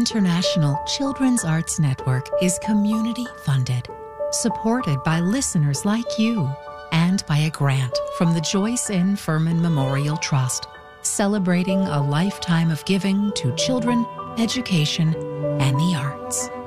International Children's Arts Network is community funded, supported by listeners like you, and by a grant from the Joyce N. Furman Memorial Trust, celebrating a lifetime of giving to children, education, and the arts.